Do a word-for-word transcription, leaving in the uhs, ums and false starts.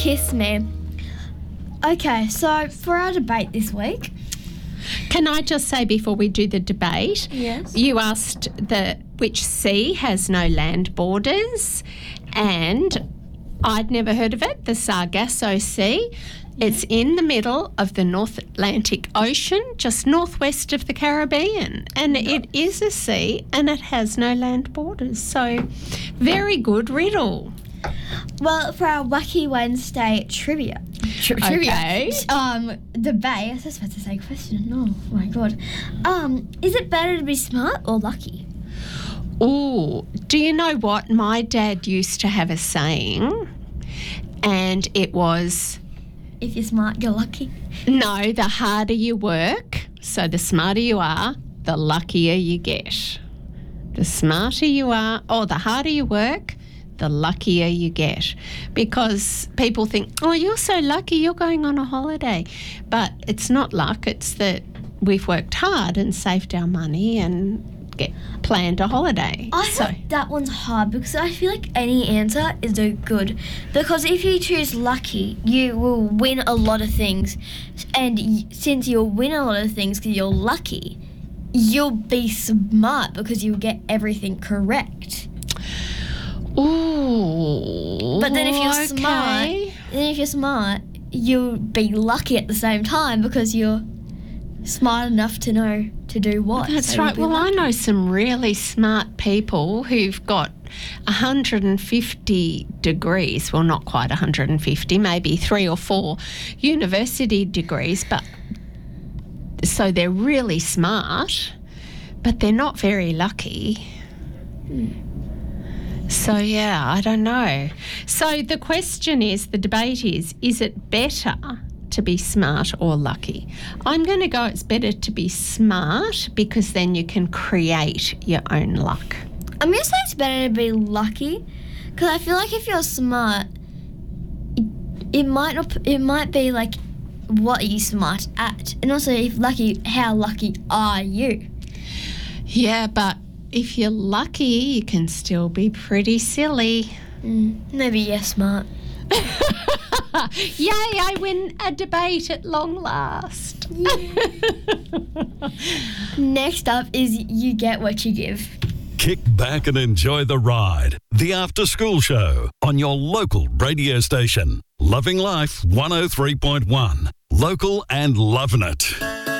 kiss me. Okay, so for our debate this week... Can I just say before we do the debate, Yes. you asked the which sea has no land borders, and I'd never heard of it, the Sargasso Sea. It's in the middle of the North Atlantic Ocean, just northwest of the Caribbean, and Nice. it is a sea and it has no land borders. So, very good riddle. Well, for our Wacky Wednesday trivia, tri- Okay. trivia, um, debate. I was just about to say question. Oh my god. Um, is it better to be smart or lucky? Ooh, do you know what? My dad used to have a saying, and it was, If you're smart, you're lucky. no, the harder you work, so the smarter you are, the luckier you get. The smarter you are, or the harder you work, the luckier you get. Because people think, oh, you're so lucky, you're going on a holiday. But it's not luck, it's that we've worked hard and saved our money and get planned a holiday. I so think that one's hard because I feel like any answer is no good. Because if you choose lucky, you will win a lot of things. And y- since you'll win a lot of things because you're lucky, you'll be smart because you'll get everything correct. Ooh. But then if you're okay. smart, then if you're smart, you'll be lucky at the same time because you're smart enough to know to do what. That's So right. you'll be Well, I lucky. know some really smart people who've got one hundred fifty degrees. Well, not quite one hundred fifty, maybe three or four university degrees, but so they're really smart, but they're not very lucky. So, yeah, I don't know. So the question is, the debate is, is it better to be smart or lucky? I'm going to go it's better to be smart because then you can create your own luck. I'm gonna say it's better to be lucky, because I feel like if you're smart, it, it might not. It might be like, what are you smart at, and also if lucky, how lucky are you? Yeah, but if you're lucky, you can still be pretty silly. Mm, maybe you're smart. Yay, I win a debate at long last. Next up is you get what you give. Kick back and enjoy the ride. The After School Show on your local radio station. Loving Life one oh three point one. Local and loving it.